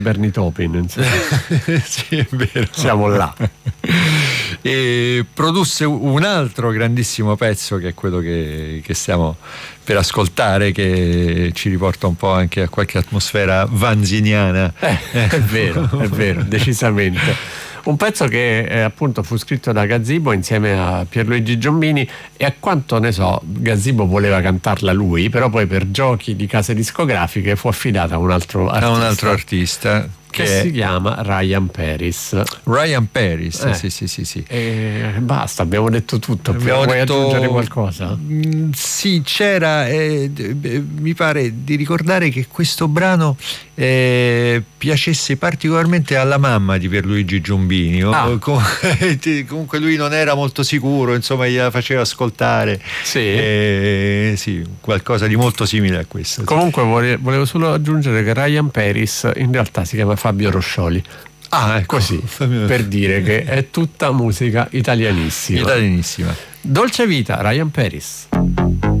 Bernie Taupin, insomma. Sì, è vero. Siamo là. E produsse un altro grandissimo pezzo, che è quello che stiamo per ascoltare, che ci riporta un po' anche a qualche atmosfera vanziniana. È vero, decisamente. Un pezzo che appunto fu scritto da Gazzibo insieme a Pierluigi Giombini, e a quanto ne so Gazzibo voleva cantarla lui, però poi per giochi di case discografiche fu affidata a un altro artista. Che si chiama Ryan Paris. Ryan Paris, sì. E basta, abbiamo detto tutto. Vuoi aggiungere qualcosa? Sì, c'era, mi pare di ricordare che questo brano piacesse particolarmente alla mamma di Pierluigi Giombini. Comunque lui non era molto sicuro, insomma, gliela faceva ascoltare. Sì, qualcosa di molto simile a questo. Comunque volevo solo aggiungere che Ryan Paris in realtà si chiama Fabio Roscioli. Ecco. Così, per dire che è tutta musica italianissima. Italianissima. Dolce Vita, Ryan Paris.